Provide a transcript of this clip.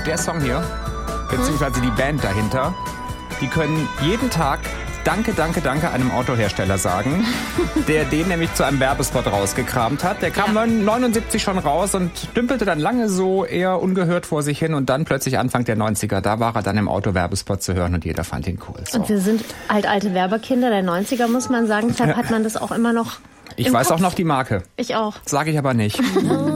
der Song hier, beziehungsweise die Band dahinter, die können jeden Tag Danke, danke, danke einem Autohersteller sagen, der den nämlich zu einem Werbespot rausgekramt hat. Der kam 79 schon raus und dümpelte dann lange so eher ungehört vor sich hin und dann plötzlich Anfang der 90er, da war er dann im Autowerbespot zu hören und jeder fand ihn cool. So. Und wir sind alte Werbekinder der 90er, muss man sagen. Deshalb hat man das auch immer noch Ich weiß auch noch die Marke. Ich auch. Sage ich aber nicht.